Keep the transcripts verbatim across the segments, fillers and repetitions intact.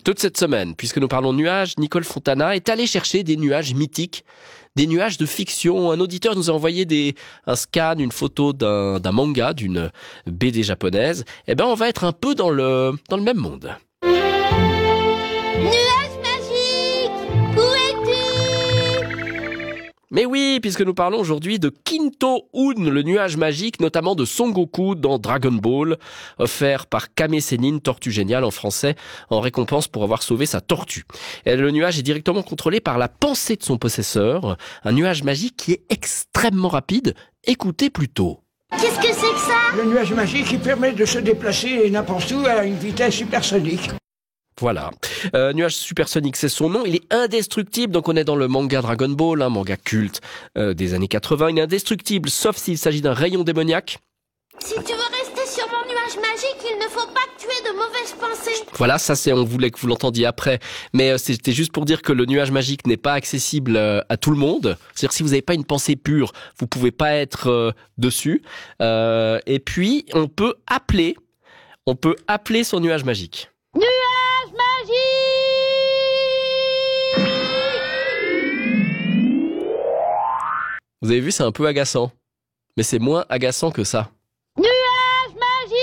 Toute cette semaine, puisque nous parlons nuages, Nicole Fontana est allée chercher des nuages mythiques, des nuages de fiction. Un auditeur nous a envoyé des, un scan, une photo d'un, d'un manga, d'une B D japonaise. Eh ben, on va être un peu dans le, dans le même monde. Nuage magique, où es-tu? Mais oui, puisque nous parlons aujourd'hui de Kinto-un, le nuage magique, notamment de Son Goku dans Dragon Ball, offert par Kame Sennin, Tortue Géniale en français, en récompense pour avoir sauvé sa tortue. Et le nuage est directement contrôlé par la pensée de son possesseur, un nuage magique qui est extrêmement rapide. Écoutez plutôt. Qu'est-ce que c'est que ça? Le nuage magique qui permet de se déplacer n'importe où à une vitesse supersonique. Voilà. Euh, nuage supersonique, c'est son nom. Il est indestructible. Donc on est dans le manga Dragon Ball, un manga culte euh, des années quatre-vingts. Il est indestructible, sauf s'il s'agit d'un rayon démoniaque. Si tu veux rester sur mon nuage magique, il ne faut pas que tu aies de mauvaises pensées. Voilà, ça c'est, on voulait que vous l'entendiez après. Mais euh, c'était juste pour dire que le nuage magique n'est pas accessible euh, à tout le monde. C'est-à-dire si vous n'avez pas une pensée pure, vous pouvez pas être euh, dessus. Euh, et puis on peut appeler, on peut appeler son nuage magique. Nuage magique! Vous avez vu, c'est un peu agaçant. Mais c'est moins agaçant que ça. Nuage magique!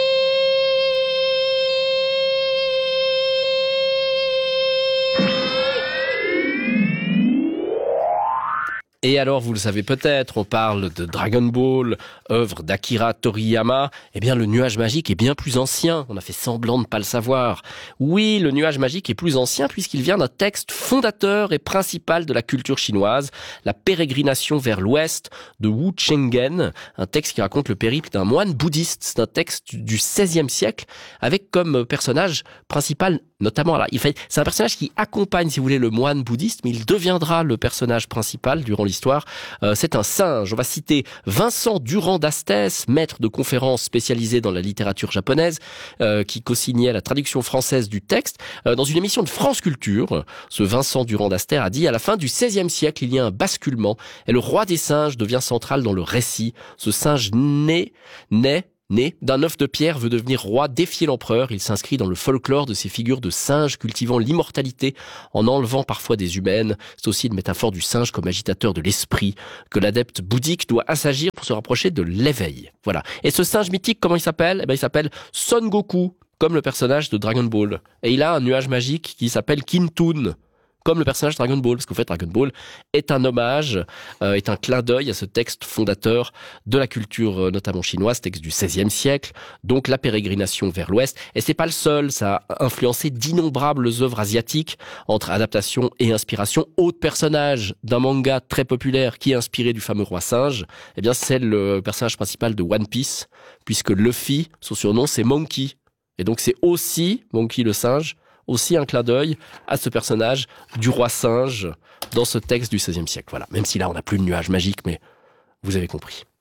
Et alors, vous le savez peut-être, on parle de Dragon Ball, œuvre d'Akira Toriyama. Eh bien, le nuage magique est bien plus ancien. On a fait semblant de ne pas le savoir. Oui, le nuage magique est plus ancien puisqu'il vient d'un texte fondateur et principal de la culture chinoise, la pérégrination vers l'ouest de Wu Chenggen, un texte qui raconte le périple d'un moine bouddhiste. C'est un texte du seizième siècle avec comme personnage principal, notamment là, il fait, c'est un personnage qui accompagne, si vous voulez, le moine bouddhiste, mais il deviendra le personnage principal durant l'histoire. Euh, c'est un singe. On va citer Vincent Durand d'Astès, maître de conférences spécialisé dans la littérature japonaise, euh, qui co-signait la traduction française du texte. Euh, dans une émission de France Culture, ce Vincent Durand d'Astès a dit: à la fin du seizième siècle, il y a un basculement et le roi des singes devient central dans le récit. Ce singe naît, naît Né d'un œuf de pierre, veut devenir roi, défier l'empereur. Il s'inscrit dans le folklore de ces figures de singes cultivant l'immortalité en enlevant parfois des humaines. C'est aussi une métaphore du singe comme agitateur de l'esprit que l'adepte bouddhique doit assagir pour se rapprocher de l'éveil. Voilà. Et ce singe mythique, comment il s'appelle? Eh ben, il s'appelle Son Goku, comme le personnage de Dragon Ball. Et il a un nuage magique qui s'appelle Kinto-un, comme le personnage Dragon Ball, parce qu'en fait Dragon Ball est un hommage, euh, est un clin d'œil à ce texte fondateur de la culture euh, notamment chinoise, texte du seizième siècle, donc la pérégrination vers l'ouest. Et c'est pas le seul, ça a influencé d'innombrables œuvres asiatiques entre adaptation et inspiration. Autre personnage d'un manga très populaire qui est inspiré du fameux roi singe, eh bien c'est le personnage principal de One Piece, puisque Luffy, son surnom c'est Monkey. Et donc c'est aussi Monkey le singe, aussi un clin d'œil à ce personnage du roi singe dans ce texte du seizième siècle. Voilà. Même si là, on n'a plus le nuage magique, mais vous avez compris.